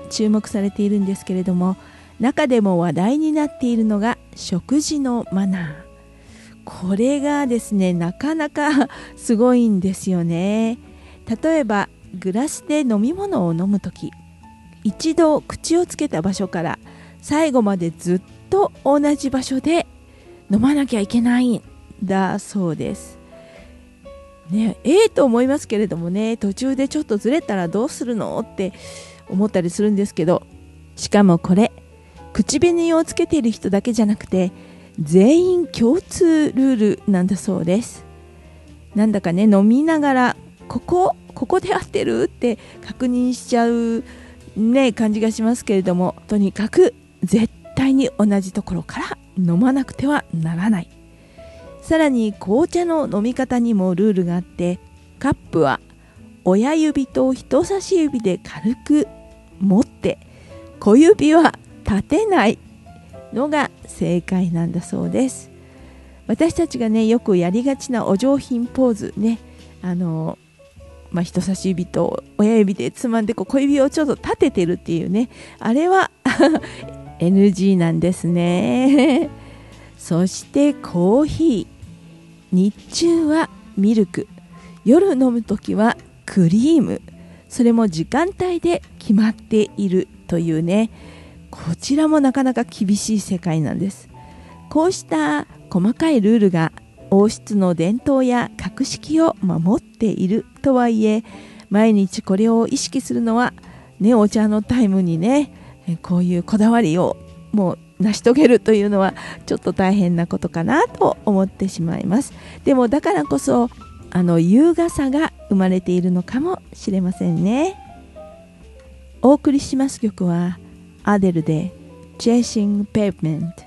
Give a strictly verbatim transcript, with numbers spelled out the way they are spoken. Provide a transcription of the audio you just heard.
注目されているんですけれども、中でも話題になっているのが食事のマナー。これがですね、なかなかすごいんですよね。例えばグラスで飲み物を飲むとき、一度口をつけた場所から最後までずっと同じ場所で飲まなきゃいけないんだそうです。ね、ええと思いますけれどもね、途中でちょっとずれたらどうするのって思ったりするんですけど、しかもこれ口紅をつけている人だけじゃなくて全員共通ルールなんだそうです。なんだかね、飲みながらここここで合ってるって確認しちゃうね感じがしますけれども、とにかく絶対に同じところから飲まなくてはならない。さらに紅茶の飲み方にもルールがあって、カップは親指と人差し指で軽く持って小指は立てないのが正解なんだそうです。私たちがねよくやりがちなお上品ポーズね、あの、まあ、人差し指と親指でつまんでこう小指をちょっと立ててるっていうね、あれはエヌジー なんですね。そしてコーヒー、日中はミルク、夜飲むときはクリーム、それも時間帯で決まっているというね、こちらもなかなか厳しい世界なんです。こうした細かいルールが王室の伝統や格式を守っているとはいえ、毎日これを意識するのはね、お茶のタイムにねこういうこだわりをもう成し遂げるというのはちょっと大変なことかなと思ってしまいます。でもだからこそあの優雅さが生まれているのかもしれませんね。お送りします曲はアデルで Chasing Pavement。